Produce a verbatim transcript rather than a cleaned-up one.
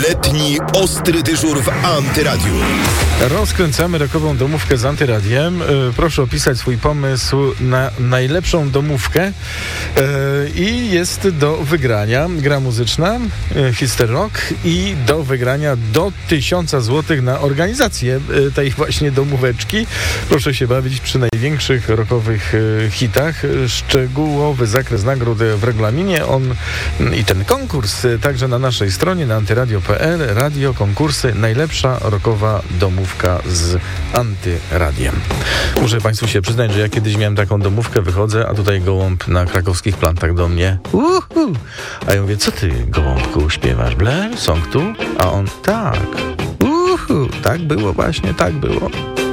Letni ostry dyżur w Antyradiu. Rozkręcamy rokową domówkę z Antyradiem. Proszę opisać swój pomysł na najlepszą domówkę. I jest do wygrania gra muzyczna, Hister Rock, i do wygrania do tysiąca złotych na organizację tej właśnie domóweczki. Proszę się bawić przy największych rockowych hitach. Szczegółowy zakres nagród w regulaminie. On i ten konkurs także na naszej stronie na antyradio kropka p l. Radio, konkursy, najlepsza rockowa domówka z Antyradiem. Muszę Państwu się przyznać, że ja kiedyś miałem taką domówkę, wychodzę, a tutaj gołąb na krakowskich plantach do mnie. Uhu. A ja mówię, co ty, gołąbku, śpiewasz? Blair? Song tu? A on, tak. Uhu. Tak było właśnie, tak było.